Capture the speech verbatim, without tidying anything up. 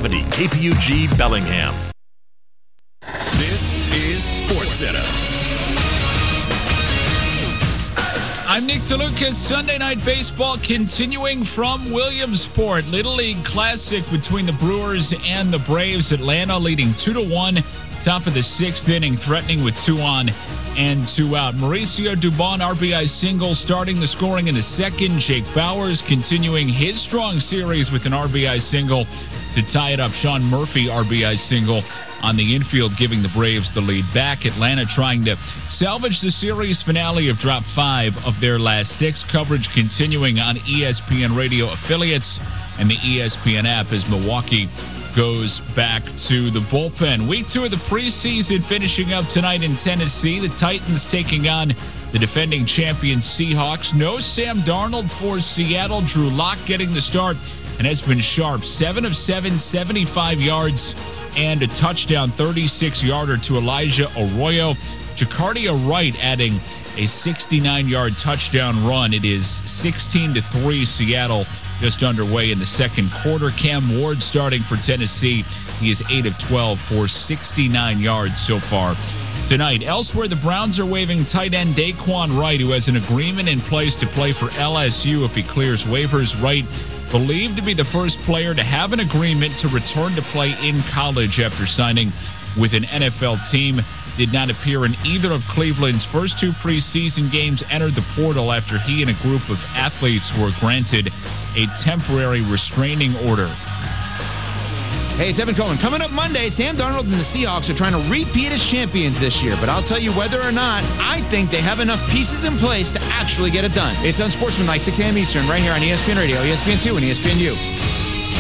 seventy K P U G Bellingham. This is SportsCenter. I'm Nick DeLucas. Sunday Night Baseball continuing from Williamsport. Little League Classic between the Brewers and the Braves. Atlanta leading two to one. Top of the sixth inning, threatening with two on and two out. Mauricio Dubon, R B I single, starting the scoring in the second. Jake Bauers continuing his strong series with an R B I single to tie it up. Sean Murphy, R B I single on the infield, giving the Braves the lead back. Atlanta trying to salvage the series finale of drop five of their last six. Coverage continuing on E S P N radio affiliates and the E S P N app as Milwaukee goes back to the bullpen. Week two of the preseason finishing up tonight in Tennessee. The Titans taking on the defending champion Seahawks. No Sam Darnold for Seattle. Drew Lock getting the start and has been sharp. Seven of seven, seventy-five yards and a touchdown, thirty-six yarder to Elijah Arroyo. Jacardia Wright adding a sixty-nine yard touchdown run. It is sixteen to three Seattle, just underway in the second quarter. Cam Ward starting for Tennessee. He is eight of twelve for sixty-nine yards so far tonight. Elsewhere, the Browns are waiving tight end Daquan Wright, who has an agreement in place to play for L S U if he clears waivers. Wright, believed to be the first player to have an agreement to return to play in college after signing with an N F L team. Did not appear in either of Cleveland's first two preseason games, entered the portal after he and a group of athletes were granted a temporary restraining order. Hey, it's Evan Cohen. Coming up Monday, Sam Darnold and the Seahawks are trying to repeat as champions this year. But I'll tell you whether or not, I think they have enough pieces in place to actually get it done. It's Unsportsmanlike, six a.m. Eastern, right here on E S P N Radio, E S P N two, and E S P N U.